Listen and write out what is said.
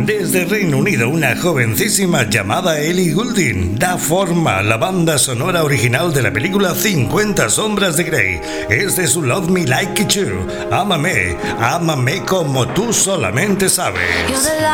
Desde Reino Unido, una jovencísima llamada Ellie Goulding da forma a la banda sonora original de la película 50 sombras de Grey. Es de su Love Me Like You, ámame como tú solamente sabes.